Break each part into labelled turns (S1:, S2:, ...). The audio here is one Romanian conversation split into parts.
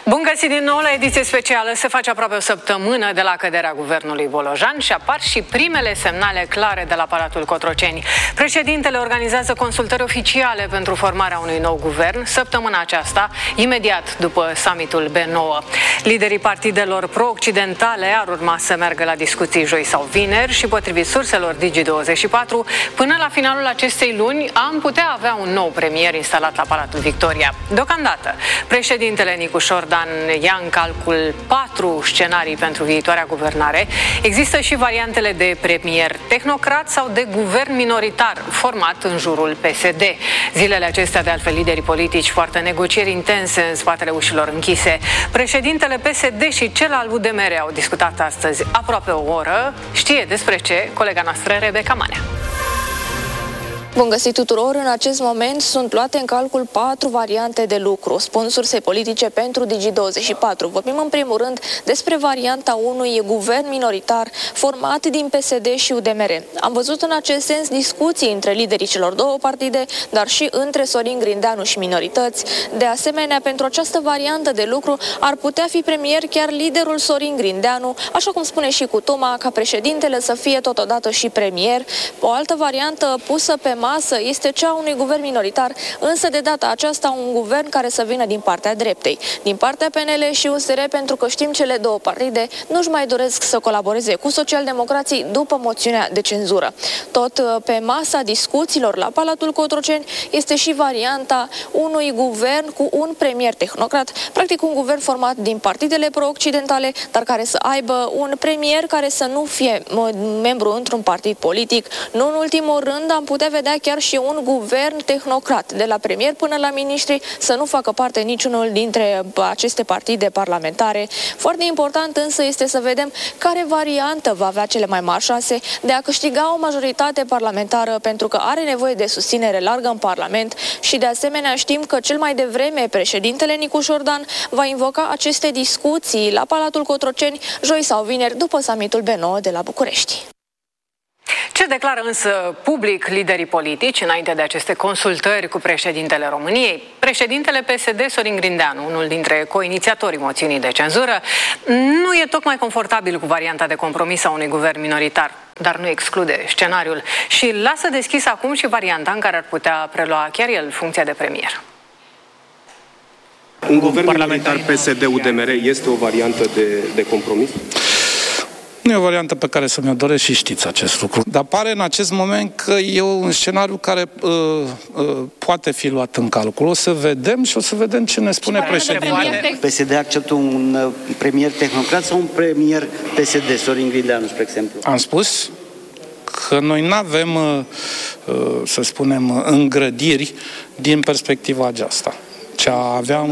S1: Bun găsit din nou la ediție specială. Se face aproape o săptămână de la căderea guvernului Bolojan și apar și primele semnale clare de la Palatul Cotroceni. Președintele organizează consultări oficiale pentru formarea unui nou guvern săptămâna aceasta, imediat după summitul B9. Liderii partidelor pro-occidentale ar urma să meargă la discuții joi sau vineri și, potrivit surselor Digi24, până la finalul acestei luni am putea avea un nou premier instalat la Palatul Victoria. Deocamdată, președintele Nicu Șordan ia în calcul 4 scenarii pentru viitoarea guvernare. Există și variantele de premier tehnocrat sau de guvern minoritar format în jurul PSD. Zilele acestea, de altfel, liderii politici poartă negocieri intense în spatele ușilor închise. Președintele PSD și cel al UDMR au discutat astăzi aproape o oră. Știe despre ce colega noastră Rebecca Manea.
S2: Bun găsit tuturor! În acest moment sunt luate în calcul 4 variante de lucru, spun surse politice pentru Digi24. Vorbim în primul rând despre varianta unui guvern minoritar format din PSD și UDMR. Am văzut în acest sens discuții între liderii celor două partide, dar și între Sorin Grindeanu și minorități. De asemenea, pentru această variantă de lucru ar putea fi premier chiar liderul Sorin Grindeanu, așa cum spune și Cutuma, ca președintele să fie totodată și premier. O altă variantă pusă pe masă este cea unui guvern minoritar, însă de data aceasta un guvern care să vină din partea dreptei, din partea PNL și USR, pentru că știm cele două partide nu-și mai doresc să colaboreze cu socialdemocrații după moțiunea de cenzură. Tot pe masa discuțiilor la Palatul Cotroceni este și varianta unui guvern cu un premier tehnocrat, practic un guvern format din partidele pro-occidentale, dar care să aibă un premier care să nu fie membru într-un partid politic. Nu în ultimul rând, am putea vedea chiar și un guvern tehnocrat, de la premier până la miniștri, să nu facă parte niciunul dintre aceste partide parlamentare. Foarte important însă este să vedem care variantă va avea cele mai mari șanse de a câștiga o majoritate parlamentară, pentru că are nevoie de susținere largă în Parlament și de asemenea știm că cel mai devreme președintele Nicu Șordan va invoca aceste discuții la Palatul Cotroceni joi sau vineri după summitul B9 de la București.
S1: Ce declară însă public liderii politici înainte de aceste consultări cu președintele României? Președintele PSD, Sorin Grindeanu, unul dintre coinițiatorii moțiunii de cenzură, nu e tocmai confortabil cu varianta de compromis a unui guvern minoritar, dar nu exclude scenariul și lasă deschis acum și varianta în care ar putea prelua chiar el funcția de premier.
S3: Un guvern minoritar PSD-UDMR este o variantă de compromis?
S4: Nu e o variantă pe care să mi-o doresc și știți acest lucru. Dar pare în acest moment că e un scenariu care poate fi luat în calcul. O să vedem și o să vedem ce ne spune președintele.
S5: PSD acceptă un premier tehnocrat sau un premier PSD, Sorin Grindeanu, spre exemplu?
S4: Am spus că noi nu avem, să spunem, îngrădiri din perspectiva aceasta. A avea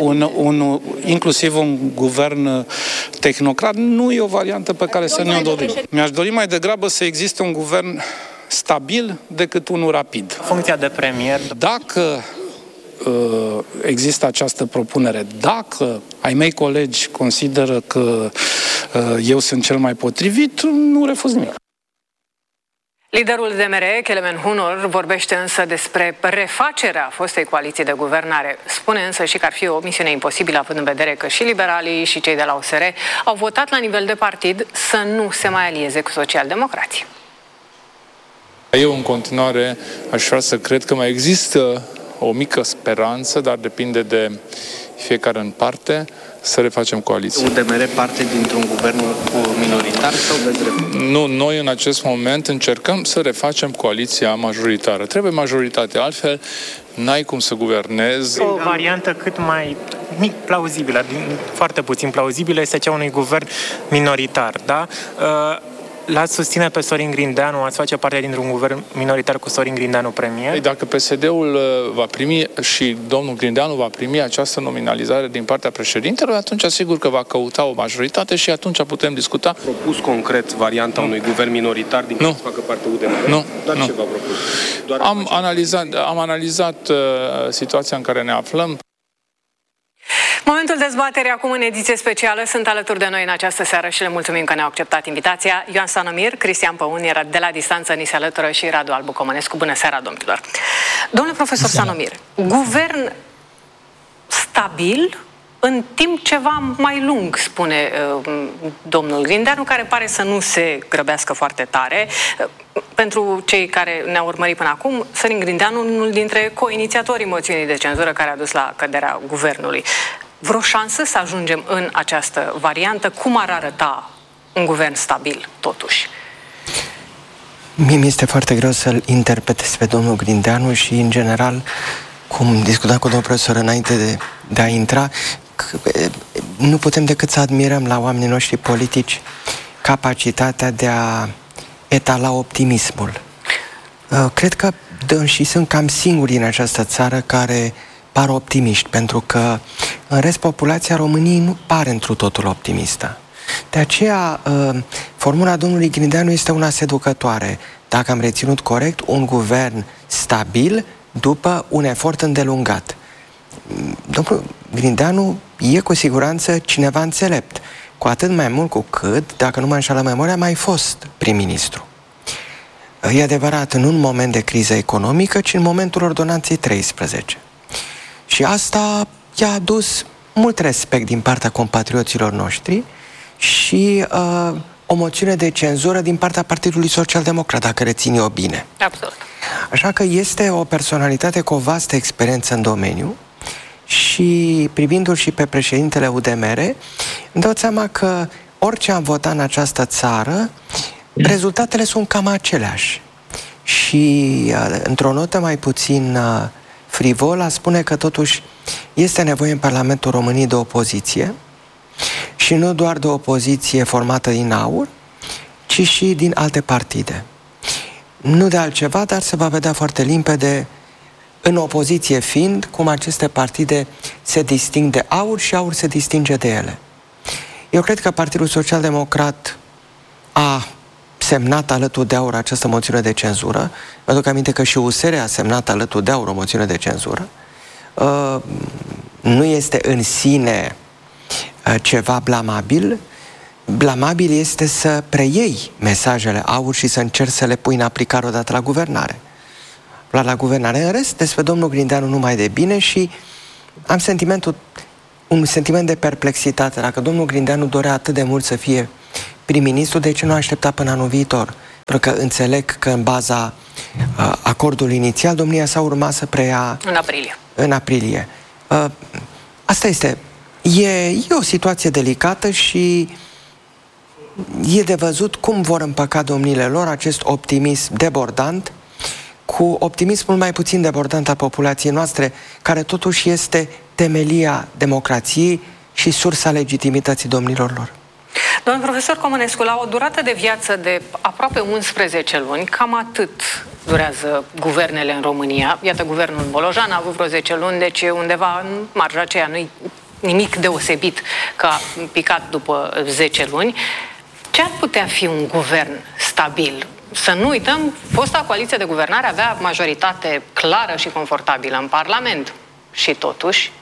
S4: inclusiv un guvern tehnocrat nu e o variantă pe care să ne-o dorim. Mi-aș dori mai degrabă să existe un guvern stabil decât unul rapid.
S6: Funcția de premier.
S4: Dacă există această propunere, dacă ai mei colegi consideră că eu sunt cel mai potrivit, nu refuz nimic.
S1: Liderul DMR, Kelemen Hunor, vorbește însă despre refacerea fostei coaliții de guvernare. Spune însă și că ar fi o misiune imposibilă, având în vedere că și liberalii și cei de la USR au votat la nivel de partid să nu se mai alieze cu socialdemocrații.
S7: Eu în continuare aș vrea să cred că mai există o mică speranță, dar depinde de fiecare în parte, să refacem coaliția.
S3: UDMR parte dintr-un guvern minoritar sau veți refuz?
S7: Nu, noi în acest moment încercăm să refacem coaliția majoritară. Trebuie majoritate, altfel n-ai cum să guvernezi.
S6: O variantă cât mai plauzibilă, foarte puțin plauzibilă, este cea unui guvern minoritar, da? L-ați susține pe Sorin Grindeanu, ați face parte dintr-un guvern minoritar cu Sorin Grindeanu premier?
S7: Dacă PSD-ul va primi și domnul Grindeanu va primi această nominalizare din partea președintelui, atunci sigur că va căuta o majoritate și atunci putem discuta.
S3: Propus concret varianta unui guvern minoritar din care să facă parte UDMR?
S7: Nu.
S3: Dar
S7: nu.
S3: ce v-a propus?
S7: Am analizat situația în care ne aflăm.
S1: Momentul dezbaterii acum în ediție specială. Sunt alături de noi în această seară și le mulțumim că ne-au acceptat invitația. Ioan Stanomir, Cristian Păun, iar de la distanță ni se alătură și Radu Albu Comănescu. Bună seara, domnilor! Domnule profesor Stanomir, guvern stabil în timp ceva mai lung, spune domnul Grindeanu, care pare să nu se grăbească foarte tare. Pentru cei care ne-au urmărit până acum, Sorin Grindeanu, unul dintre co-inițiatorii moțiunii de cenzură care a dus la căderea guvernului. Vreo șansă să ajungem în această variantă? Cum ar arăta un guvern stabil, totuși?
S8: Mie mi-este foarte greu să-l interpretez pe domnul Grindeanu și, în general, cum discutam cu domnul profesor înainte de a intra, nu putem decât să admirăm la oamenii noștri politici capacitatea de a etala optimismul. Cred că și sunt cam singuri în această țară care par optimiști, pentru că în rest populația României nu pare întru totul optimistă. De aceea, formula domnului Grindeanu este una seducătoare. Dacă am reținut corect, un guvern stabil după un efort îndelungat. Domnul Grindeanu e cu siguranță cineva înțelept, cu atât mai mult cu cât, dacă nu mă înșală memoria, a mai fost prim-ministru. E adevărat, nu în moment de criză economică, ci în momentul ordonanței 13. Și asta i-a adus mult respect din partea compatrioților noștri și o moțiune de cenzură din partea Partidului Social-Democrat, dacă rețin eu bine.
S1: Absolut.
S8: Așa că este o personalitate cu o vastă experiență în domeniu și, privindu-l și pe președintele UDMR, îmi dau seama că orice am votat în această țară, rezultatele sunt cam aceleași. Și, într-o notă mai puțin frivolă, spune că totuși este nevoie în Parlamentul României de opoziție, și nu doar de o opoziție formată din AUR, ci și din alte partide. Nu de altceva, dar se va vedea foarte limpede, în opoziție fiind, cum aceste partide se disting de AUR și AUR se distinge de ele. Eu cred că Partidul Social-Democrat a semnat alături de AUR această moțiune de cenzură. Mă aduc aminte că și USR a semnat alături de AUR o moțiune de cenzură. Nu este în sine ceva blamabil. Blamabil este să preiei mesajele AUR și să încerci să le pui în aplicare odată la guvernare. La guvernare. În rest, despre domnul Grindeanu numai de bine și am un sentiment de perplexitate. Dacă domnul Grindeanu dorea atât de mult să fie prim-ministru, de ce nu aștepta până anul viitor? Pentru că înțeleg că în baza acordului inițial, domnia sa urma să preia în aprilie. Asta este. E o situație delicată și e de văzut cum vor împăca domnile lor acest optimism debordant cu optimismul mai puțin debordant al populației noastre, care totuși este temelia democrației și sursa legitimității domnilor lor.
S1: Domnul profesor Comănescu, la o durată de viață de aproape 11 luni, cam atât durează guvernele în România. Iată, guvernul Bolojan a avut vreo 10 luni, deci undeva în marja aceea nu-i nimic deosebit că a picat după 10 luni. Ce ar putea fi un guvern stabil? Să nu uităm, fosta coaliție de guvernare avea majoritate clară și confortabilă în Parlament. Și totuși...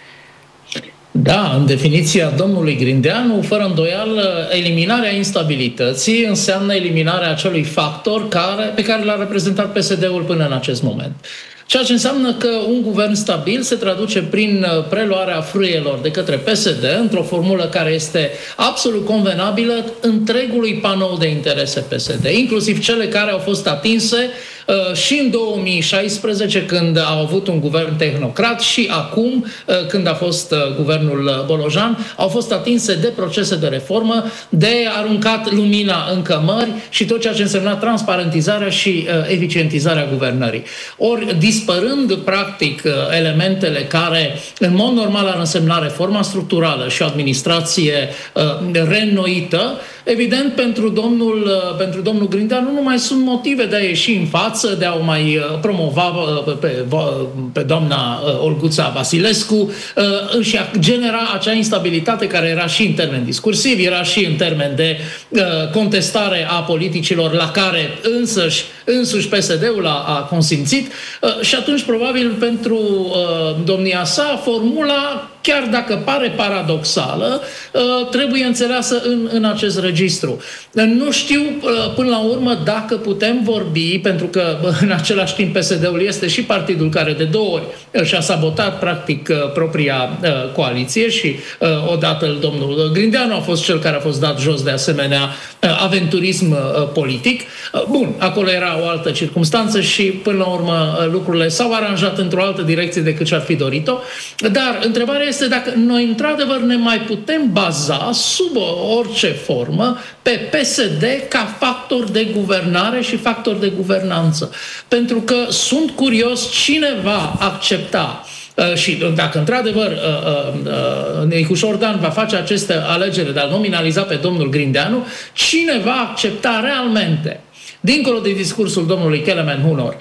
S9: Da, în definiția domnului Grindeanu, fără îndoială, eliminarea instabilității înseamnă eliminarea acelui factor pe care l-a reprezentat PSD-ul până în acest moment. Ceea ce înseamnă că un guvern stabil se traduce prin preluarea frâielor de către PSD într-o formulă care este absolut convenabilă întregului panou de interese PSD, inclusiv cele care au fost atinse și în 2016, când au avut un guvern tehnocrat, și acum, când a fost guvernul Bolojan, au fost atinse de procese de reformă, de aruncat lumina în cămări și tot ceea ce însemna transparentizarea și eficientizarea guvernării. Ori, dispărând, practic, elementele care, în mod normal, ar însemna reforma structurală și o administrație reînnoită, evident, pentru domnul Grindeanu nu mai sunt motive de a ieși în față, de a o mai promova pe doamna Olguța Vasilescu și a genera acea instabilitate care era și în termen discursiv, era și în termen de contestare a politicilor la care însăși însuși PSD-ul a consimțit și atunci probabil pentru domnia sa formula, chiar dacă pare paradoxală, trebuie înțeleasă în acest registru. Nu știu până la urmă dacă putem vorbi, pentru că în același timp PSD-ul este și partidul care de 2 ori și-a sabotat practic propria coaliție și odată domnul Grindeanu a fost cel care a fost dat jos de asemenea aventurism politic. Bun, acolo era o altă circumstanță și până la urmă lucrurile s-au aranjat într-o altă direcție decât și-ar fi dorit-o, dar întrebarea este dacă noi într-adevăr ne mai putem baza sub orice formă pe PSD ca factor de guvernare și factor de guvernanță. Pentru că sunt curios cine va accepta și dacă într-adevăr Nicu Șordan va face aceste alegeri de a nominaliza pe domnul Grindeanu, cine va accepta realmente, dincolo de discursul domnului Kelemen Hunor,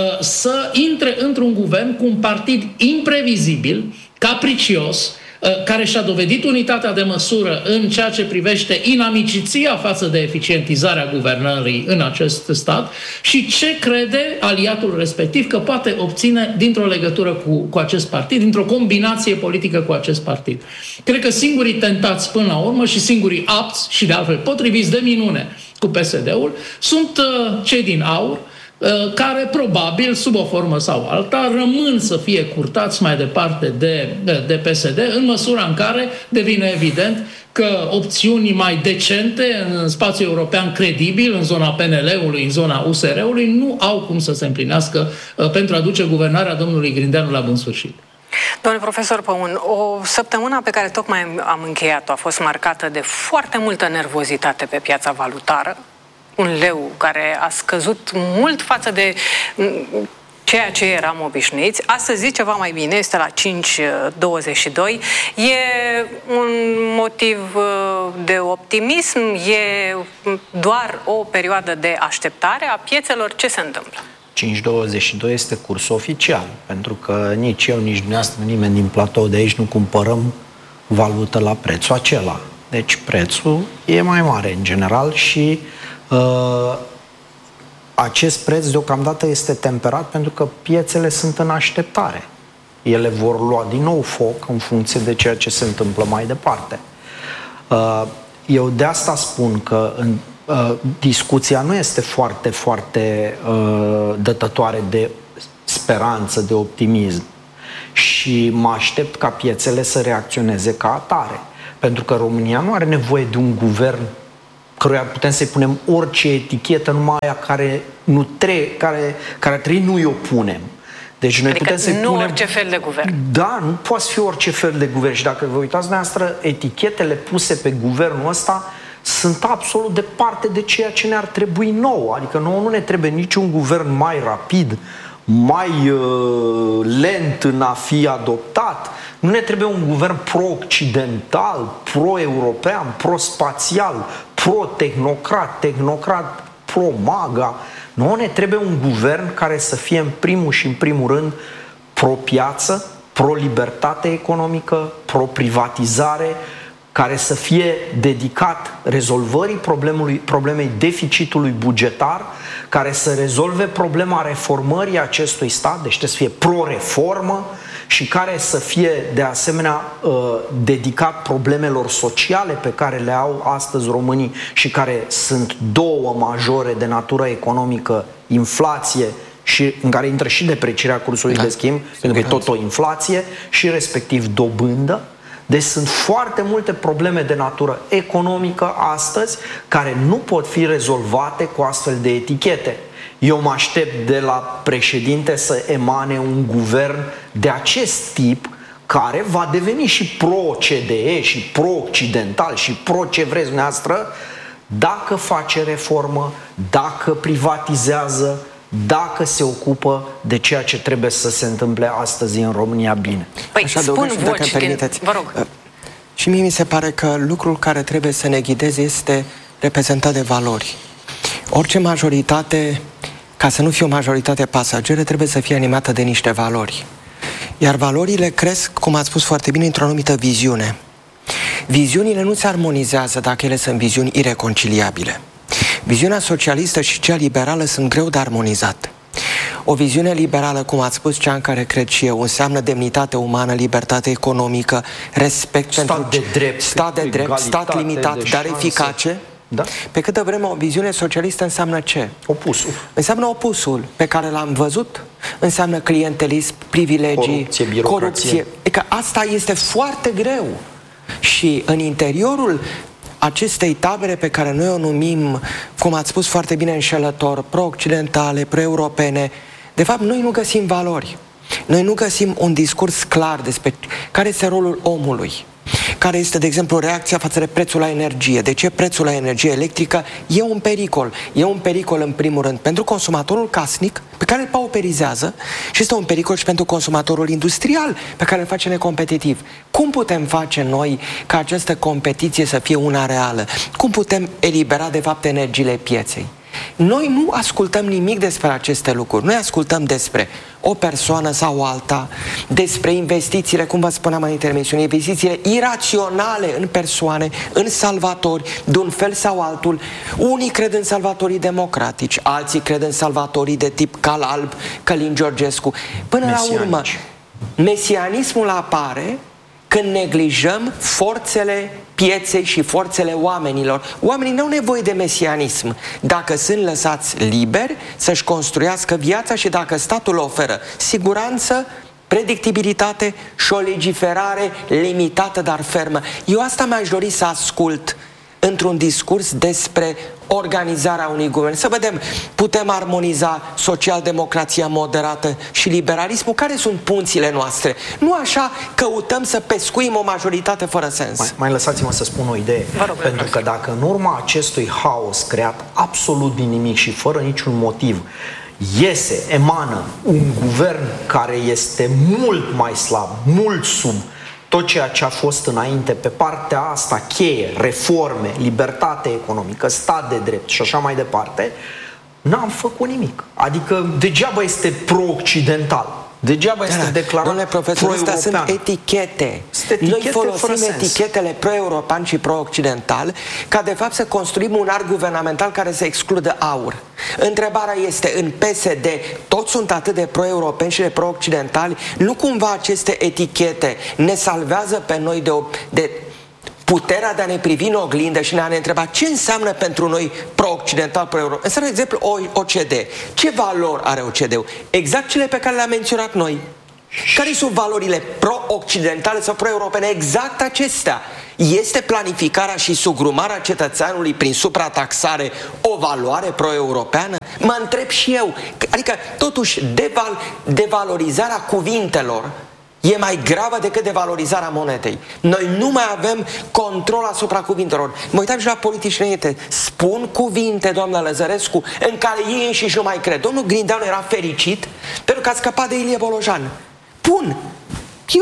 S9: să intre într-un guvern cu un partid imprevizibil, capricios, care și-a dovedit unitatea de măsură în ceea ce privește inamiciția față de eficientizarea guvernării în acest stat și ce crede aliatul respectiv că poate obține dintr-o legătură cu acest partid, dintr-o combinație politică cu acest partid. Cred că singurii tentați până la urmă și singurii apți și de altfel potriviți de minune cu PSD-ul sunt cei din AUR, care probabil, sub o formă sau alta, rămân să fie curtați mai departe de PSD, în măsura în care devine evident că opțiuni mai decente în spațiul european credibil, în zona PNL-ului, în zona USR-ului, nu au cum să se împlinească pentru a duce guvernarea domnului Grindeanu la bun sfârșit.
S1: Domnule profesor Păun, o săptămână pe care tocmai am încheiat-o a fost marcată de foarte multă nervozitate pe piața valutară. Un leu care a scăzut mult față de ceea ce eram obișnuiți. Astăzi e ceva mai bine, este la 5,22. E un motiv de optimism? E doar o perioadă de așteptare a piețelor? Ce se întâmplă?
S10: 5,22 este cursul oficial, pentru că nici eu, nici dumneavoastră, nimeni din platou de aici nu cumpărăm valută la prețul acela. Deci prețul e mai mare în general și acest preț deocamdată este temperat pentru că piețele sunt în așteptare. Ele vor lua din nou foc în funcție de ceea ce se întâmplă mai departe. Eu de asta spun că discuția nu este foarte, foarte dătătoare de speranță, de optimism. Și mă aștept ca piețele să reacționeze ca atare. Pentru că România nu are nevoie de un guvern căruia putem să-i punem orice etichetă, numai aia care ar trebui nu-i opunem. Deci noi
S1: adică
S10: putem să-i punem...
S1: orice fel de guvern.
S10: Da, nu poate fi orice fel de guvern. Și dacă vă uitați dumneavoastră, etichetele puse pe guvernul ăsta sunt absolut departe de ceea ce ne-ar trebui nouă. Adică nouă nu ne trebuie niciun guvern mai rapid, mai lent în a fi adoptat. Nu ne trebuie un guvern pro-occidental, pro-european, pro-spațial, pro-tehnocrat, tehnocrat pro-maga. Nu ne trebuie un guvern care să fie în primul și în primul rând pro-piață, pro-libertate economică, pro-privatizare, care să fie dedicat rezolvării problemei deficitului bugetar, care să rezolve problema reformării acestui stat, deci trebuie să fie pro-reformă și care să fie de asemenea dedicat problemelor sociale pe care le au astăzi românii și care sunt două majore de natură economică, inflație, și în care intră și deprecierea cursului de schimb, pentru că e tot o inflație, și respectiv dobândă. Deci sunt foarte multe probleme de natură economică astăzi care nu pot fi rezolvate cu astfel de etichete. Eu mă aștept de la președinte să emane un guvern de acest tip care va deveni și pro-CDE și pro-occidental și pro-ce vreți dumneavoastră dacă face reformă, dacă privatizează, dacă se ocupă de ceea ce trebuie să se întâmple astăzi în România bine.
S1: Păi, spun voci, vă rog.
S8: Și mie mi se pare că lucrul care trebuie să ne ghideze este reprezentat de valori. Orice majoritate, ca să nu fie o majoritate pasageră, trebuie să fie animată de niște valori. Iar valorile cresc, cum ați spus foarte bine, într-o anumită viziune. Viziunile nu se armonizează dacă ele sunt viziuni ireconciliabile. Viziunea socialistă și cea liberală sunt greu de armonizat. O viziune liberală, cum ați spus, cea în care cred și eu, înseamnă demnitate umană, libertate economică, respect pentru stat de drept, stat limitat, dar eficace. Da? Pe câtă vreme o viziune socialistă înseamnă ce?
S10: Opusul.
S8: Înseamnă opusul pe care l-am văzut. Înseamnă clientelism, privilegii, corupție. Adică asta este foarte greu. Și în interiorul acestei tabere pe care noi o numim, cum ați spus foarte bine, înșelător, pro-occidentale, pro-europene, de fapt noi nu găsim valori. Noi nu găsim un discurs clar despre care este rolul omului, care este, de exemplu, reacția față de prețul la energie. De ce prețul la energie electrică e un pericol? E un pericol, în primul rând, pentru consumatorul casnic, pe care îl pauperizează, și este un pericol și pentru consumatorul industrial, pe care îl face necompetitiv. Cum putem face noi ca această competiție să fie una reală? Cum putem elibera, de fapt, energiile pieței? Noi nu ascultăm nimic despre aceste lucruri. Noi ascultăm despre o persoană sau alta, despre investițiile, cum vă spuneam în intermisiune, investițiile iraționale în persoane, în salvatori, de un fel sau altul. Unii cred în salvatorii democratici, alții cred în salvatorii de tip Cal Alb, Călin Georgescu. Până la urmă, mesianismul apare când neglijăm forțele pieței și forțele oamenilor. Oamenii nu au nevoie de mesianism dacă sunt lăsați liberi să-și construiască viața și dacă statul oferă siguranță, predictibilitate și o legiferare limitată, dar fermă. Eu asta mi-aș dori să ascult într-un discurs despre organizarea unui guvern. Să vedem, putem armoniza social-democrația moderată și liberalismul? Care sunt punțile noastre? Nu așa căutăm să pescuim o majoritate fără sens.
S10: Mai lăsați-mă să spun o idee. Pentru că dacă în urma acestui haos creat absolut din nimic și fără niciun motiv emană un guvern care este mult mai slab, mult sub tot ceea ce a fost înainte pe partea asta cheie, reforme, libertate economică, stat de drept și așa mai departe, n-am făcut nimic. Adică degeaba este pro-occidental. Degeaba este declarat
S8: domnule profesor, astea sunt etichete. Noi folosim etichetele pro-european și pro-occidental ca de fapt să construim un arc guvernamental care să excludă aur. Întrebarea este, în PSD toți sunt atât de pro-europeni și de pro-occidentali? Nu cumva aceste etichete ne salvează pe noi de puterea de a ne privi în oglindă și ne întreba ce înseamnă pentru noi pro-occidental, pro-european? Înseamnă, de exemplu, OCDE. Ce valori are OCDE-ul? Exact cele pe care le-am menționat noi. Care sunt valorile pro-occidentale sau pro-europene? Exact acestea. Este planificarea și sugrumarea cetățeanului prin suprataxare o valoare pro-europeană? Mă întreb și eu. Adică, totuși, devalorizarea cuvintelor e mai gravă decât devalorizarea monedei. Noi nu mai avem control asupra cuvintelor. Mă uitam și la politicieni. Spun cuvinte, doamna Lăzărescu, în care ei înșiși nu mai cred. Domnul Grindeanu era fericit pentru că a scăpat de Ilie Bolojan. Bun, e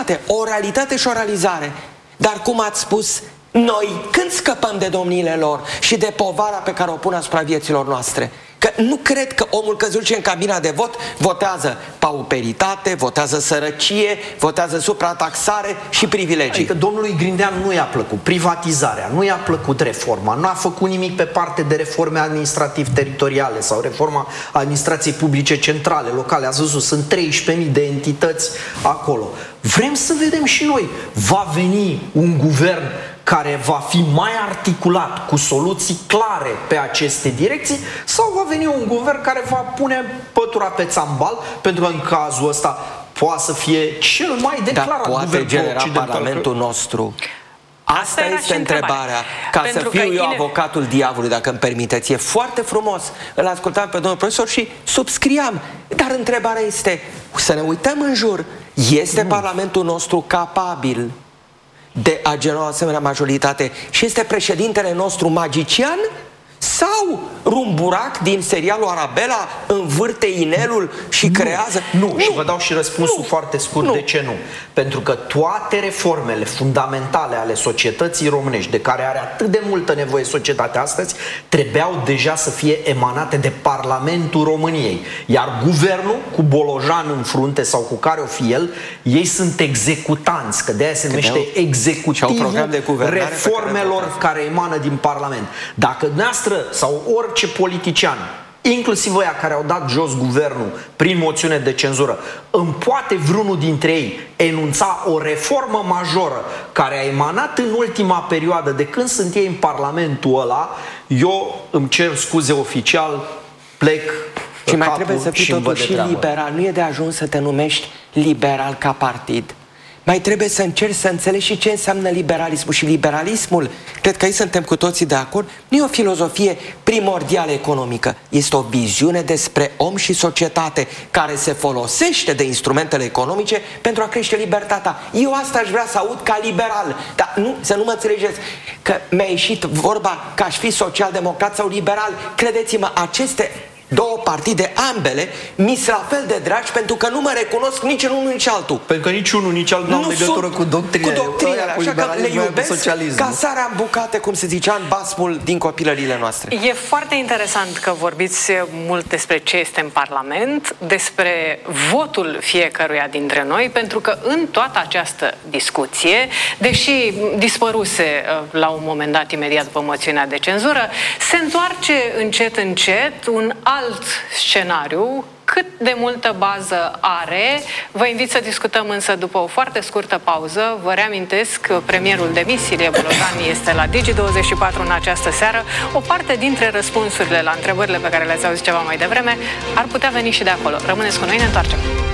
S8: o realitate și o realizare. Dar cum ați spus, noi când scăpăm de domniile lor și de povara pe care o pun asupra vieților noastre? Că nu cred că omul căzut în cabina de vot votează pauperitate, votează sărăcie, votează suprataxare și privilegii.
S10: Adică domnului Grindeanu nu i-a plăcut privatizarea, nu i-a plăcut reforma, nu a făcut nimic pe parte de reforme administrativ-teritoriale sau reforma administrației publice centrale, locale. Ați văzut, sunt 13.000 de entități acolo. Vrem să vedem și noi, va veni un guvern care va fi mai articulat, cu soluții clare pe aceste direcții, sau va veni un guvern care va pune pătura pe țambal, pentru că în cazul ăsta poate să fie cel mai declarat
S8: guvern
S10: poate
S8: genera Parlamentul nostru. Asta este întrebarea. Ca să fiu eu avocatul diavolului, dacă îmi permiteți. E foarte frumos. Îl ascultam pe domnul profesor și subscriam. Dar întrebarea este, să ne uităm în jur, este Parlamentul nostru capabil de a genera o asemenea majoritate și este președintele nostru magician sau rumburac din serialul Arabela învârte inelul și creează?
S10: Nu, și vă dau și răspunsul foarte scurt de ce nu. Pentru că toate reformele fundamentale ale societății românești, de care are atât de multă nevoie societatea astăzi, trebuiau deja să fie emanate de Parlamentul României. Iar guvernul, cu Bolojan în frunte sau cu care o fi el, ei sunt executanți, că de-aia se numește executivul reformelor care emană din Parlament. Dacă dumneavoastră sau orice politician, inclusiv ăia care au dat jos guvernul prin moțiune de cenzură, îmi poate vreunul dintre ei enunța o reformă majoră care a emanat în ultima perioadă de când sunt ei în Parlamentul ăla, eu îmi cer scuze oficial, plec.
S8: Și mai trebuie să fii totuși liberal. Nu e de ajuns să te numești liberal ca partid. Mai trebuie să încerci să înțelegi și ce înseamnă liberalismul. Și liberalismul, cred că aici suntem cu toții de acord, nu e o filozofie primordială economică. Este o viziune despre om și societate care se folosește de instrumentele economice pentru a crește libertatea. Eu asta aș vrea să aud ca liberal. Dar nu, să nu mă înțelegeți că mi-a ieșit vorba că aș fi social-democrat sau liberal. Credeți-mă, aceste două partide, ambele, mi-s la fel de dragi pentru că nu mă recunosc nici în unul, nici altul.
S10: Pentru că nici unul, nici altul nu au legătură cu doctrinele.
S8: Cu doctrinele, așa că le iubesc ca sarea în bucate, cum se zicea în basmul din copilările noastre.
S1: E foarte interesant că vorbiți mult despre ce este în Parlament, despre votul fiecăruia dintre noi, pentru că în toată această discuție, deși dispăruse la un moment dat imediat după moțiunea de cenzură, se întoarce încet, încet un alt scenariu. Cât de multă bază are? Vă invit să discutăm însă după o foarte scurtă pauză. Vă reamintesc că premierul demis, Ilie Bolojan, este la Digi24 în această seară. O parte dintre răspunsurile la întrebările pe care le-ați auzit ceva mai devreme ar putea veni și de acolo. Rămâneți cu noi, ne întoarcem.